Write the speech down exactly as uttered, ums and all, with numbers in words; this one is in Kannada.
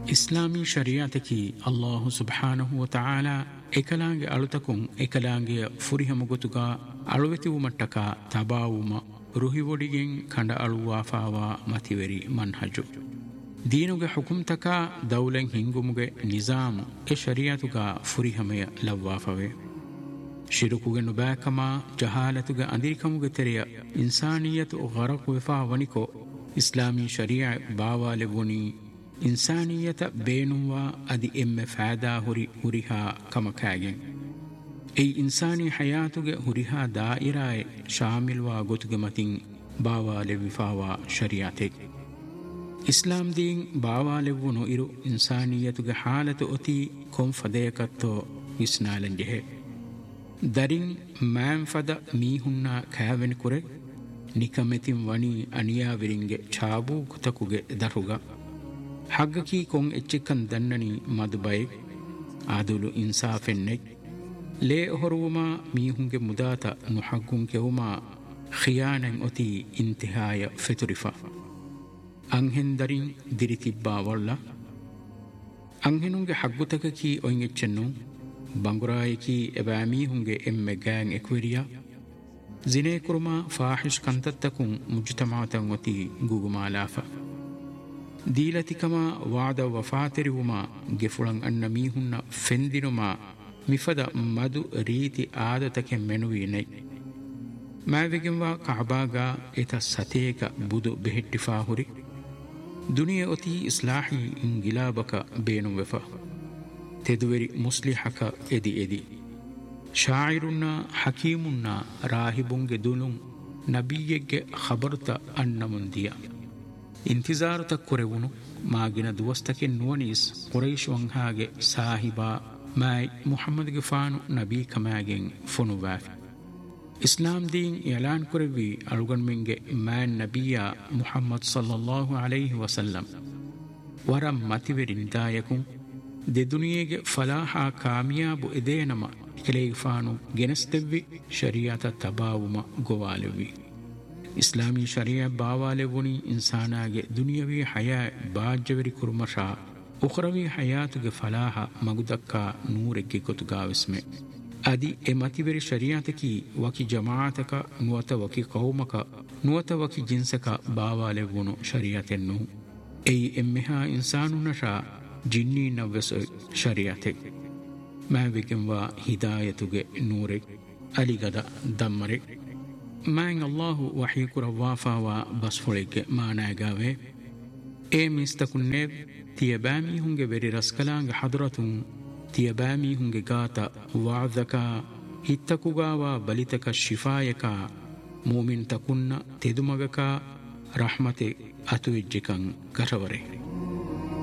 ಇಸ್ಲಾಮಿ ಶರಿಯಾತಕಿ ಅಲ್ಲಾಹು ಸುಬ್ಹಾನಹು ವ ತಆಲಾ ekalaange alutakun ekalaange furihamugotuga aluwetiwu mattaka tabaawuma ruhiwodigen kanda aluwaafawa mativeri manhaju deenuge hukumtaka dawlen hingumuge nizamu e shariatuga furihamaya lawwaafave ಶಿರುಕುಗೆ ನುಬಾಕಮ ಜಹಾಲತುಗೆ ಅಂದಿರಿಕಮುಗೆ ತೆರೆಯ ಇನ್ಸಾನಿಯತು ಗರಕು ವಿಫಾ ವನಿಕೋ ಇಸ್ಲಾಮಿ ಶರಿಯಾ ಬಾವಾಲೆವುನಿ ಇನ್ಸಾನಿಯತ ಬೇನುವ ಅದಿ ಎಮ್ಮೆ ಫಾದಾ ಹುರಿ ಹುರಿಹಾ ಕಮಕಾಗೆನ್ ಈ ಇನ್ಸಾನಿ ಹಯಾತುಗೆ ಹುರಿಹಾ ದಾಯಿರಾಯ್ ಶಾಮಿಲ್ವಾ ಗೊತುಗೆ ಮತಿನ್ ಬಾವಾಲೆ ವಿಫಾವಾ ಶರಿಯಾತೆ ಇಸ್ಲಾಂ ದೀನ್ ಬಾವಾಲೆವುನು ಇರು ಇನ್ಸಾನಿಯತುಗೆ ಹಾಲತು ಅತಿ ಕೊಂಫದೆಯಕತ್ತೋ ವಿಸ್ನಾಲಂಜೆಹೆ ದರಿನ್ ಮ್ಯಾಂಫದ ಮೀಹುನ್ನ ಖಾವೆನ್ ಕುರೆ ನಿಕಮೆತಿನ್ ವಣಿ ಅನಿಯಾವಿರಿಂಗೆ ಛಾಬೂ ಕುತಕುಗೆ ದರುಗ ಹಗ್ಗಕಿ ಕೊಂ ಎಚ್ಚಿಕ್ಕನ್ ದನ್ನನಿ ಮದುಬೈ ಆದುಲು ಇನ್ಸಾಫೆನ್ನೆ ಲೇ ಹೊರುವುಮ ಮೀಹುಂಗೆ ಮುದಾತ ನುಹಗ್ಗುಂ ಕೆವುಮ ಖಿಯಾನೆನ್ ಒತಿ ಇಂತಿಹಾಯ ಫೆತುರಿಫಾ ಅಂಹೆನ್ ದರಿನ್ ದಿರಿತಿಬ್ಬಾ ವಳ್ಳ ಅಂಹೆನುಂಗೆ ಹಗ್ಗುತಕಕಿ ಒಯ್ಗೆಚ್ಚೆನ್ನು ಬಂಗುರಾಯಿಕಿ ಎಬಾಮೀಹುಂಗೆ ಎಮ್ಮೆ ಗ್ಯಾಂಗ್ ಎಕ್ವಿರಿಯಾ ಜಿನೇ ಕುರುಮ ಫಾಹಿಶ್ ಕಂತತ್ತಕುಂ ಮುಜ್ತಮಾತಂ ಒತಿ ಗುಗುಮಾಲಾಫ ದೀಲತಿಕಮ ವಾದ ವಫಾತೆರಿವುಮ ಗೆಫುಳಂ ಅನ್ನ ಮೀಹುನ್ನ ಫೆಂದಿನುಮ ಮಿಫದ ಮದು ರೀತಿ ಆದತಕೆ ಮೆನುವೀನೈ ಮಾವೆಗೆಂವಾ ಕಾಬಾಗ ಎತ ಸತೇಕ ಬುದು ಬೆಹೆಟ್ಟಿಫಾ ಹುರಿ ದುನಿಯ ಒತಿ ಇಸ್ಲಾಹಿ ಇಂಗಿಲಾಬಕ ಬೇನುವೆಫ ತೆದುವೆರಿ ಮುಸ್ಲಿಹಕ ಎದಿ ಎದಿ ಶಾಯಿರುನ್ನ ಹಕೀಮುನ್ನ ರಾಹಿಬುಂಗೆ ದುನುಂ ನಬಿಯೆಗ್ಗೆ ಖಬರ್ತ ಅನ್ನ ಮುಂದಿಯ ಇಂತಿಜಾರತ ಕೊರೆವುನು ಮಾಗಿನ ದುವಸ್ತಕ್ಕೆ ನುವನೀಸ್ ಕುರೈಶ್ ವಂಹಾಗೆ ಸಾಹಿಬಾ ಮಾಯ್ ಮುಹಮ್ಮದ್ಗೆ ಫಾನು ನಬಿ ಕಮಾಗೆನ್ ಫುನುವಾಫಿ ಇಸ್ಲಾಂ ದೀನ್ ಎಲಾನ್ ಕೊರೆವಿ ಅಳುಗನ್ಮಿಂಗೆ ಮ್ಯಾನ್ ನಬಿಯ ಮುಹಮ್ಮದ್ ಸಲ್ಲಲ್ಲಾಹು ಅಲೈಹಿ ವಸಲ್ಲಂ ವರ ಮತಿವೆರಿ ನಿದಾಯಕು ದೆ ದುನಿಯೆಗೆ ಫಲಾಹಾ ಕಾಮಿಯಾಬು ಎದೇನಮ ಎಲೆಯಿಫಾನು ಗೆನಸ್ತೆವ್ವಿ ಶರಿಯಾತ ತಬಾವುಮ ಗೊವಾಲೆವ್ವಿ ಇಸ್ಲಾಮಿ ಶರಿಯಾ ಬಾವಾಲೆವುನಿ ಇನ್ಸಾನಾಗೆ ದುನಿಯವಿ ಹಯಾ ಬಾಜ್ಜವೆರಿ ಕುರುಮಶಾ ಉಖ್ರವಿ ಹಯಾತುಗೆ ಫಲಾಹ ಮಗುದಕ್ಕ ನೂರೆಗ್ಗೆ ಕೊತುಗಾವಿಸ್ಮೆ ಅದಿ ಎ ಮತಿವೆರಿ ಶರಿಯಾತಕಿ ವಕಿ ಜಮಾತಕ ನುವತ ವಕಿ ಕೌಮಕ ನುವತ ವಕಿ ಜಿನ್ಸಕ ಬಾವಾಲೆವುನು ಶರಿಯಾತೆನ್ನು ಎಯಿ ಎಮ್ಮೆಹಾ ಇನ್ಸಾನುನಶಾ ಜಿನ್ನಿ ನವ್ವೆಸ ಶರಿಯಾತೆ ಮಾವಿಕೆಂವಾ ಹಿದಾಯತುಗೆ ನೂರೆ ಅಲಿಗದ ದಮ್ಮರೆ ಮ್ಯಾಂಗ್ ಅಲ್ಲಾಹು ವಹೀಕುರ ವಾಫಾವಾ ಬಸ್ಫೊಳಿಗೆ ಮಾನಾಗಾವೆ ಏ ಮಿಸ್ತಕುನ್ನೆ ತಿಯಬಾಮಿ ಹುಂಗೆ ವೆರಿ ರಸ್ಕಲಾಂಗ ಹದ್ರತುಂ ತಿಯಬಾಮಿ ಹುಂಗೆ ಗಾತ ವಾದಕ ಹಿತ್ತಕುಗಾವ ಬಲಿತಕ ಶಿಫಾಯಕ ಮೂಮಿನ್ ತಕುನ್ನ ತೆದುಮಗಕ ರಹಮತೆ ಅತುವಿಜ್ಜಿಕಂ ಕರವರೆ